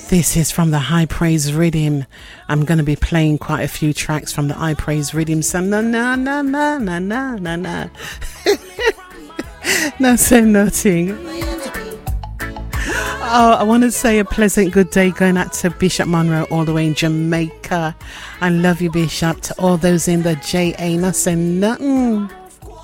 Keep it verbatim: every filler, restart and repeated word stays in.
This is from the High Praise Rhythm. I'm going to be playing quite a few tracks from the High Praise Rhythm. So na na na na na na na na. No say nothing. Oh, I want to say a pleasant good day going out to Bishop Monroe all the way in Jamaica. I love you, Bishop. To all those in the J A, no say nothing.